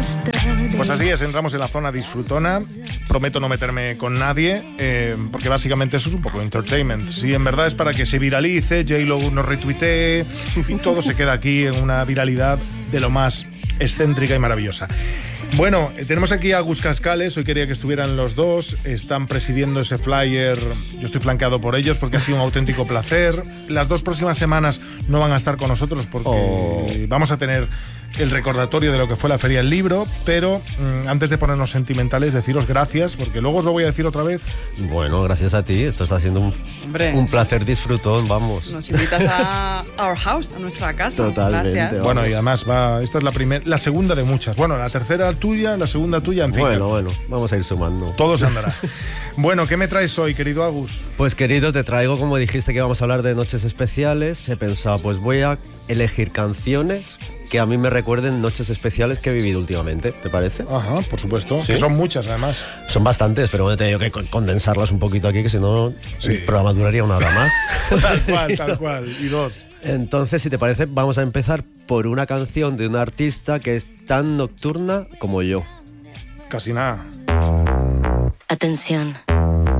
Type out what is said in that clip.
Pues así es, entramos en la zona disfrutona. Prometo no meterme con nadie, porque básicamente eso es un poco entertainment. Si en verdad es para que se viralice, J-Lo nos retuitee, y todo se queda aquí en una viralidad de lo más excéntrica y maravillosa. Bueno, tenemos aquí a Gus Cascales. Hoy quería que estuvieran los dos. Están presidiendo ese flyer. Yo estoy flanqueado por ellos porque ha sido un auténtico placer. Las 2 próximas semanas no van a estar con nosotros porque vamos a tener el recordatorio de lo que fue la Feria del Libro, pero antes de ponernos sentimentales, deciros gracias, porque luego os lo voy a decir otra vez. Bueno, gracias a ti. Esto está siendo un placer disfrutón, vamos. Nos invitas a Our House, a nuestra casa. Totalmente. Gracias. Bueno, y además esta es la segunda de muchas. Bueno, la tercera tuya, la segunda tuya, en fin. Bueno, vamos a ir sumando. Todo se andará. Bueno, ¿qué me traes hoy, querido Agus? Pues querido, te traigo, como dijiste que íbamos a hablar de noches especiales, he pensado, pues voy a elegir canciones que a mí me recuerden noches especiales que he vivido últimamente, ¿te parece? Ajá, por supuesto. ¿Sí? Que son muchas, además. Son bastantes, pero bueno, he tenido que condensarlas un poquito aquí, que si no, el programa duraría 1 hora más. Tal cual. Y 2. Entonces, si te parece, vamos a empezar por una canción de una artista que es tan nocturna como yo. Casi nada. Atención.